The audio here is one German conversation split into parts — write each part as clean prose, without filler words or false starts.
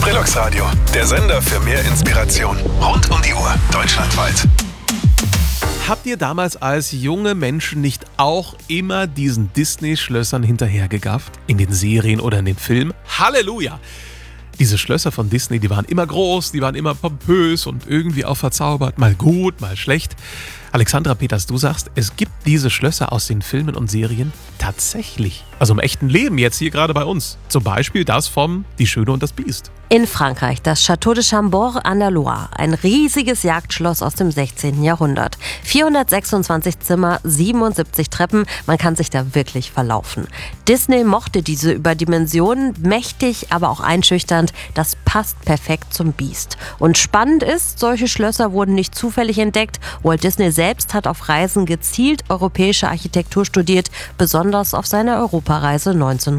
Relax Radio, der Sender für mehr Inspiration. Rund um die Uhr, deutschlandweit. Habt ihr damals als junge Menschen nicht auch immer diesen Disney-Schlössern hinterhergegafft? In den Serien oder in den Filmen? Halleluja! Diese Schlösser von Disney, die waren immer groß, die waren immer pompös und irgendwie auch verzaubert. Mal gut, mal schlecht. Alexandra Peters, du sagst, es gibt diese Schlösser aus den Filmen und Serien tatsächlich. Also im echten Leben, jetzt hier gerade bei uns. Zum Beispiel das vom Die Schöne und das Biest. In Frankreich, das Château de Chambord an der Loire. Ein riesiges Jagdschloss aus dem 16. Jahrhundert. 426 Zimmer, 77 Treppen. Man kann sich da wirklich verlaufen. Disney mochte diese Überdimensionen. Mächtig, aber auch einschüchternd. Das passt perfekt zum Biest. Und spannend ist, solche Schlösser wurden nicht zufällig entdeckt. Walt Disney selbst hat auf Reisen gezielt europäische Architektur studiert, besonders auf seiner Europareise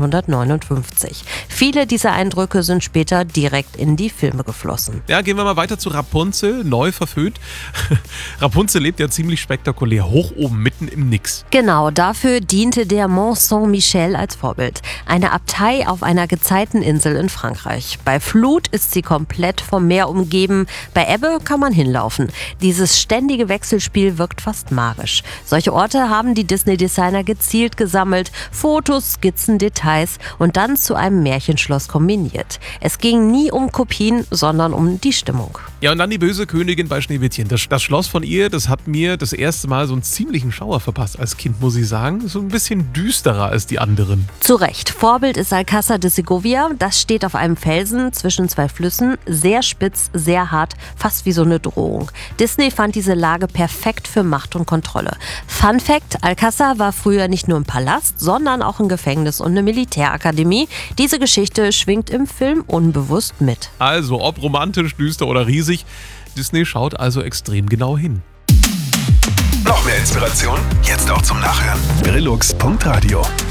1959. Viele dieser Eindrücke sind später direkt in die Filme geflossen. Ja, gehen wir mal weiter zu Rapunzel, neu verföhnt. Rapunzel lebt ja ziemlich spektakulär, hoch oben, mitten im Nix. Genau, dafür diente der Mont Saint-Michel als Vorbild. Eine Abtei auf einer Gezeiteninsel in Frankreich. Bei Flut ist sie komplett vom Meer umgeben, bei Ebbe kann man hinlaufen. Dieses ständige Wechselspiel wirkt fast magisch. Solche Orte haben die Disney-Designer gezielt gesammelt, Fotos, Skizzen, Details und dann zu einem Märchenschloss kombiniert. Es ging nie um Kopien, sondern um die Stimmung. Ja, und dann die böse Königin bei Schneewittchen. Das Schloss von ihr, das hat mir das erste Mal so einen ziemlichen Schauer verpasst als Kind, muss ich sagen. So ein bisschen düsterer als die anderen. Zu Recht. Vorbild ist Alcázar de Segovia. Das steht auf einem Felsen zwischen zwei Flüssen. Sehr spitz, sehr hart, fast wie so eine Drohung. Disney fand diese Lage perfekt für Macht und Kontrolle. Fun Fact: Alcázar war früher nicht nur ein Palast, sondern auch ein Gefängnis und eine Militärakademie. Diese Geschichte schwingt im Film unbewusst mit. Also, ob romantisch, düster oder riesig, Disney schaut also extrem genau hin. Noch mehr Inspiration? Jetzt auch zum Nachhören. Relax.radio